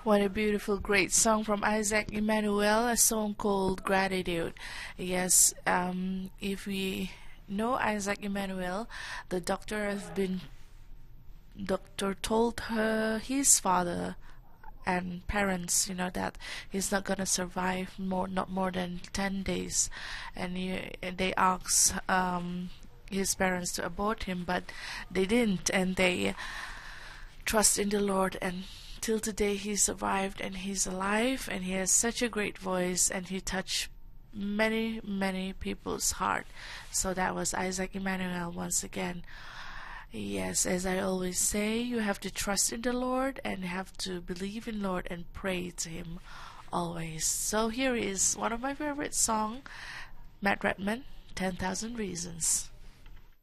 What a beautiful, great song from Isaac Emmanuel, a song called Gratitude. Yes, if we know Isaac Emmanuel, the doctor told her his father and parents, that he's not gonna survive not more than 10 days, and they asked his parents to abort him, but they didn't, and they trust in the Lord, and till today he survived and he's alive, and he has such a great voice, and he touched many, many people's heart. So that was Isaac Emmanuel once again. Yes, as I always say, you have to trust in the Lord and have to believe in Lord and pray to Him always. So here is one of my favorite songs, Matt Redman, 10,000 Reasons.